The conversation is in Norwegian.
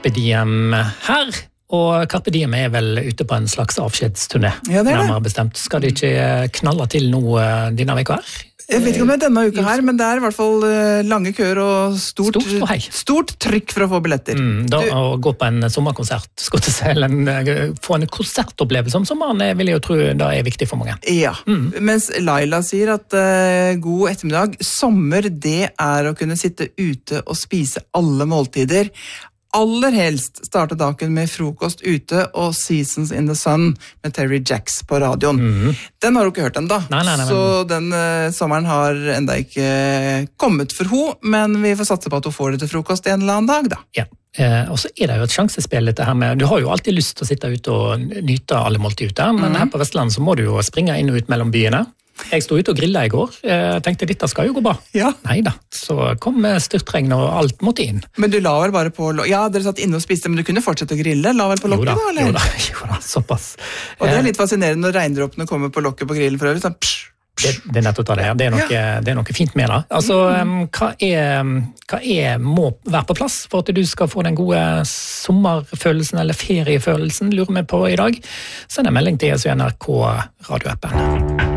Carpe Diem her, og Carpe Diem vel ute på en slags avskjedsturné. Ja, det nærmere bestemt. Skal de ikke knalle til nå denne veka her? Jeg vet ikke om det denne uka her, men det I hvert fall lange køer og stort trykk for å få billetter. Å gå på en sommerkonsert, få en konsertopplevelse om sommeren, vil jeg jo tro det viktig for mange. Ja, mens Laila sier at god ettermiddag, sommer det å kunne sitte ute og spise alle måltider. Aller helst starte dagen med frokost ute og Seasons in the Sun med Terry Jacks på radioen. Den har du ikke hørt enda, så den sommeren har enda ikke kommet for ho, men vi får satse på at hun får det til frokost en eller annen dag da. Ja. Og så det jo et sjansespill dette her med, du har jo alltid lyst til å sitte ute og nyte alle måltid ute, men her på Vestland så må du jo springe inn og ut mellom byene. Jeg stod ute og grillet I går, tenkte dette skal jo gå bra. Ja. Neida, så kom styrtregn og alt måtte inn. Men du la vel bare på, ja, dere satt inne og spiste, men du kunne fortsette å grille, la vel på lokket da, eller? Jo da, såpass. Og det litt fascinerende når regndråpene kommer på lokket på grillen for øvrig, sånn psh. Det nettopp det, det noe fint med det. Altså, hva må være på plass for at du skal få den gode sommerfølelsen eller feriefølelsen, lurer vi på I dag? Send en melding til oss I NRK radioappen.